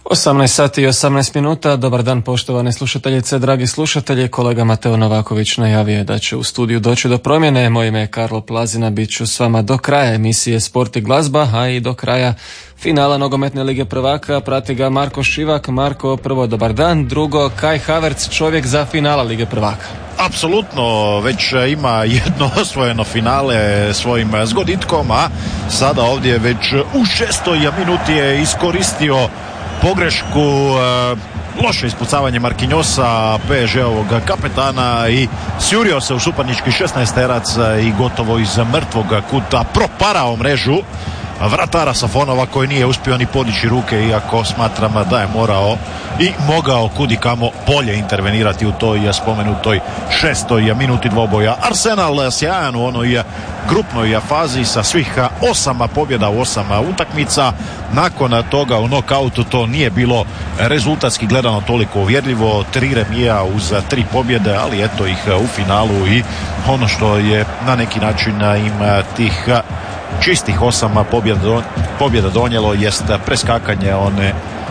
18 sati i 18 minuta. Dobar dan poštovane slušateljice, dragi slušatelji. Kolega Mateo Novaković najavio je da će u studiju doći do promjene. Moje ime je Karlo Plazina, bit ću s vama do kraja emisije Sport i glazba, a i do kraja finala Nogometne lige prvaka. Prati ga Marko Šivak. Marko, prvo dobar dan, drugo Kai Havertz, čovjek za finala lige prvaka. Apsolutno, već ima jedno osvojeno finale svojim zgoditkom, a sada ovdje već u 6. minuti je iskoristio pogrešku, loše ispucavanje Marquinhosa, PSG-ovog kapetana, i sjurio se u suparnički 16-terac i gotovo iz mrtvog kuta proparao mrežu vratara Safonova, koji nije uspio ni podići ruke, iako smatram da je morao i mogao kudikamo bolje intervenirati u toj spomenutoj 6. minuti dvoboja. Arsenal sjajan u onoj grupnoj fazi sa svih 8 pobjeda u 8 utakmica. Nakon toga u nokautu to nije bilo rezultatski gledano toliko uvjerljivo, 3 remija uz 3 pobjede, ali eto ih u finalu, i ono što je na neki način im tih čistih 8 pobjeda donijelo jest preskakanje one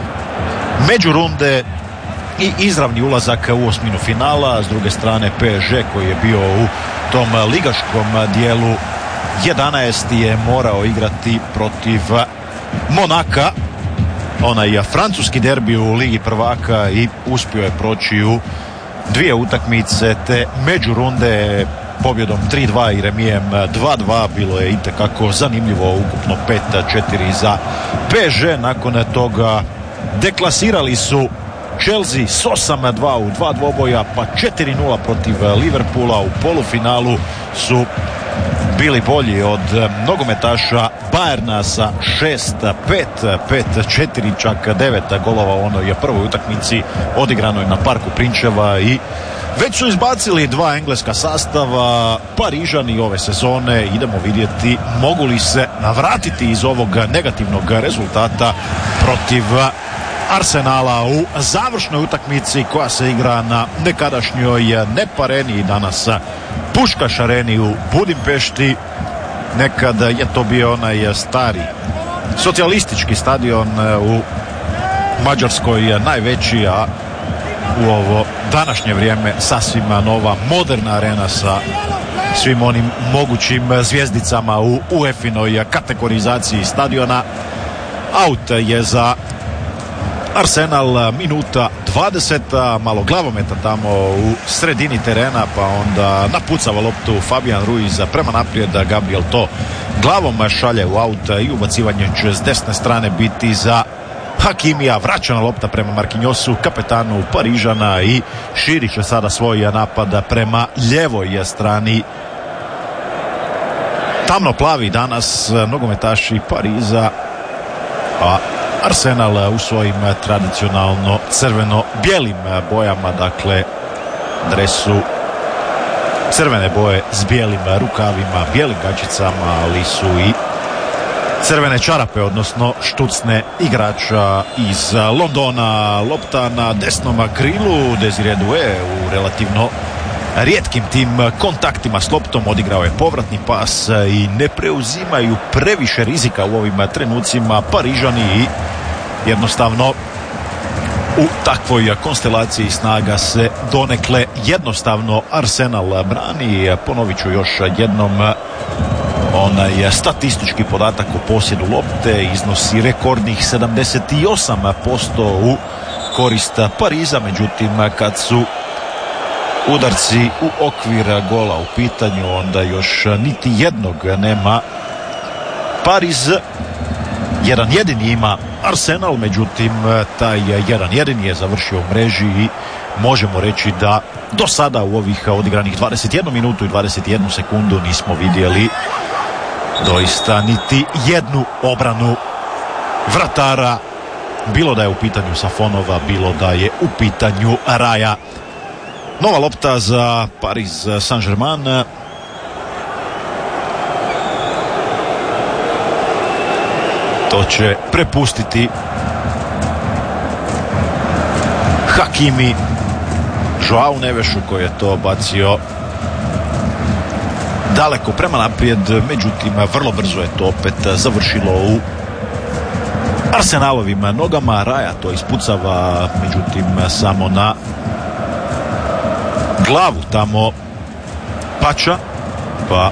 međurunde i izravni ulazak u osminu finala. S druge strane PSG, koji je bio u tom ligaškom dijelu 11, je morao igrati protiv Monaka, onaj francuski derbi u ligi prvaka, i uspio je proći u 2 utakmice te međurunde pobjedom 3-2 i remijem 2-2. Bilo je itekako zanimljivo, ukupno 5-4 za PSG. Nakon toga deklasirali su Chelsea s 8-2 u 2 dvoboja, pa 4-0 protiv Liverpoola. U polufinalu su bili bolji od nogometaša Bayerna sa 6-5, 5-4, čak 9 golova u onoj prvoj utakmici odigranoj na Parku Prinčeva, i već su izbacili 2 engleska sastava. Parižani ove sezone, idemo vidjeti mogu li se navratiti iz ovog negativnog rezultata protiv Arsenala u završnoj utakmici koja se igra na nekadašnjoj NEP areni, danas Puškaš areni u Budimpešti. Nekad je to bio onaj stari socijalistički stadion u Mađarskoj, najveći, a u ovo današnje vrijeme sasvim nova moderna arena sa svim onim mogućim zvijezdicama u UEFA-inoj kategorizaciji stadiona. Out je za Arsenal, minuta 20, malo glavometa tamo u sredini terena, pa onda napucava loptu Fabian Ruiz prema naprijed, Gabriel to glavom šalje u out, i ubacivanje će s desne strane biti za Hakimija. Vraćana lopta prema Marquinhosu, kapetanu Parižana, i širi će sada svoj napad prema ljevoj strani. Tamno plavi danas nogometaši Pariza, a Arsenal u svojim tradicionalno crveno-bijelim bojama, dakle dresu crvene boje s bijelim rukavima, bijelim gaćicama, ali su i crvene čarape, odnosno štucne igrača iz Londona. Lopta na desnom krilu, Desire Doué u relativno rijetkim tim kontaktima s loptom odigrao je povratni pas, i ne preuzimaju previše rizika u ovim trenucima Parižani, i jednostavno u takvoj konstelaciji snaga se donekle jednostavno Arsenal brani. Ponovit ću još jednom, onaj statistički podatak o posjedu lopte iznosi rekordnih 78% u korist Pariza, međutim kad su udarci u okvir gola u pitanju, onda još niti jednog nema Pariz. Jedan jedini ima Arsenal, međutim taj jedan jedini je završio u mreži, i možemo reći da do sada u ovih odigranih 21 minutu i 21 sekundu nismo vidjeli doista niti jednu obranu vratara, bilo da je u pitanju Safonova, bilo da je u pitanju Raja. Nova lopta za Paris Saint-Germain. To će prepustiti Hakimi Joao Nevešu, koji je to bacio daleko prema naprijed, međutim vrlo brzo je to opet završilo u Arsenalovim nogama. Raja to ispucava, međutim samo na glavu tamo Pača, pa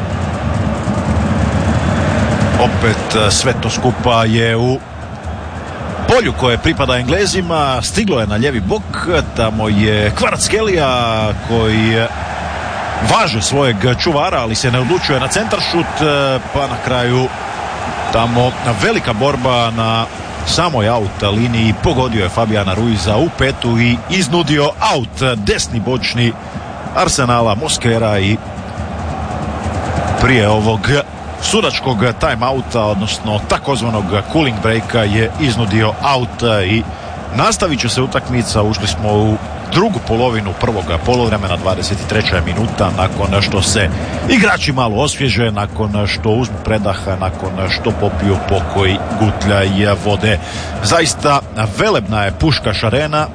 opet sve to skupa je u polju koje pripada Englezima. Stiglo je na lijevi bok, tamo je Kvaratskhelia koji važe svojeg čuvara, ali se ne odlučuje na centaršut, pa na kraju tamo velika borba na samoj out liniji, pogodio je Fabiana Ruiza u petu i iznudio out desni bočni Arsenala Mosquera i prije ovog sudačkog time-outa, odnosno takozvanog cooling breaka, je iznudio out i nastavit će se utakmica. Ušli smo u drugu polovinu prvog poluvremena, 23. minuta, nakon što se igrači malo osvježe, nakon što uzmu predaha, nakon što popiju pokoj gutljaj vode. Zaista velebna je Puškaš arena,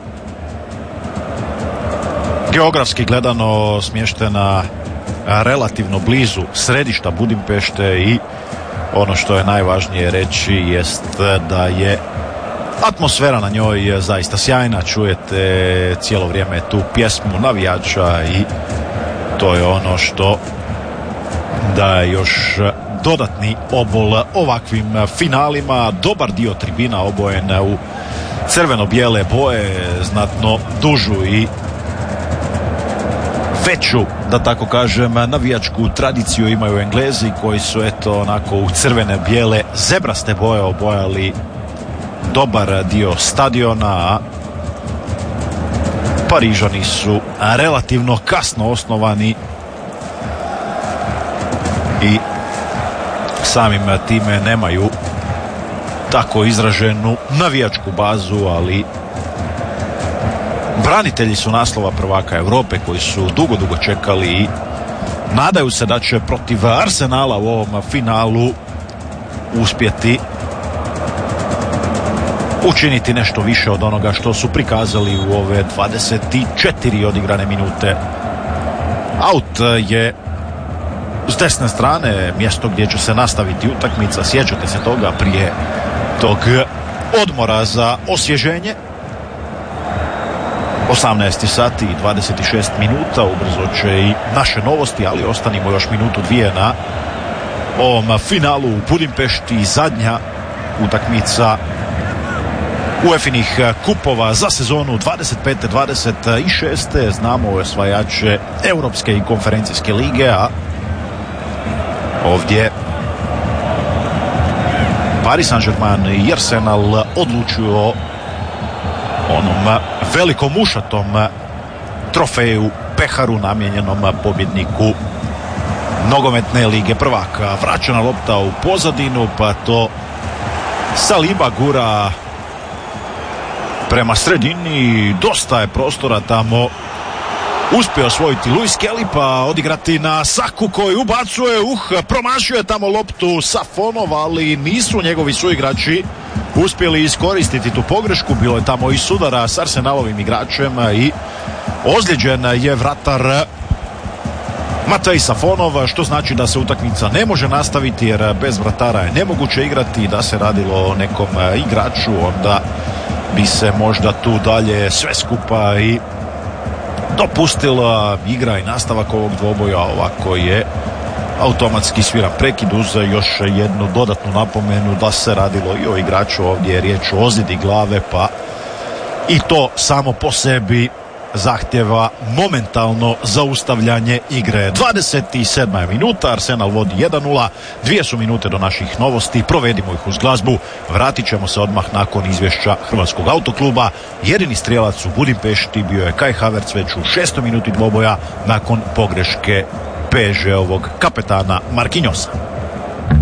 geografski gledano smještena relativno blizu središta Budimpešte i ono što je najvažnije reći jest da je atmosfera na njoj zaista sjajna. Čujete cijelo vrijeme tu pjesmu navijača i to je ono što daje još dodatni obol ovakvim finalima. Dobar dio tribina obojen u crveno-bijele boje, znatno dužu i veću, da tako kažem, navijačku tradiciju imaju Englezi, koji su eto onako u crvene, bijele, zebraste boje obojali dobar dio stadiona, a Parižani su relativno kasno osnovani i samim time nemaju tako izraženu navijačku bazu, ali branitelji su naslova prvaka Europe koji su dugo čekali i nadaju se da će protiv Arsenala u ovom finalu uspjeti učiniti nešto više od onoga što su prikazali u ove 24 odigrane minute. Out je s desne strane, mjesto gdje će se nastaviti utakmica. Sjećate se toga prije tog odmora za osvježenje. 18 sati i 26 minuta, ubrzo će i naše novosti, ali ostanimo još minutu dvije na ovom finalu u Budimpešti. Zadnja utakmica UEFA-inih kupova za sezonu 25-26. Znamo osvajače Europske i konferencijske lige, a ovdje Paris Saint-Germain i Arsenal odlučuju o onom velikom ušatom trofeju, peharu namijenjenom pobjedniku nogometne lige prvaka. Vraćena lopta u pozadinu, pa to Saliba gura prema sredini, dosta je prostora tamo. Uspio osvojiti Luis Kelly, pa odigrati na Saku koji ubacuje, promašuje tamo loptu Safonov, ali nisu njegovi suigrači uspjeli iskoristiti tu pogrešku. Bilo je tamo i sudara s Arsenalovim igračem i ozlijeđen je vratar Matej Safonov, što znači da se utakmica ne može nastaviti jer bez vratara je nemoguće igrati. Da se radilo o nekom igraču, onda bi se možda tu dalje sve skupa i dopustila igra i nastavak ovog dvoboja. Ovako je automatski sviran prekid uz još jednu dodatnu napomenu da se radilo i o igraču. Ovdje je riječ o ozljedi glave, pa i to samo po sebi zahtjeva momentalno zaustavljanje igre. 27. minuta, Arsenal vodi 1-0, 2 su minute do naših novosti, provedimo ih uz glazbu, vratit ćemo se odmah nakon izvješća Hrvatskog autokluba. Jedini strijelac u Budimpešti bio je Kai Havertz već u 6. minuti dvoboja nakon pogreške PSG-ovog kapetana Marquinhosa.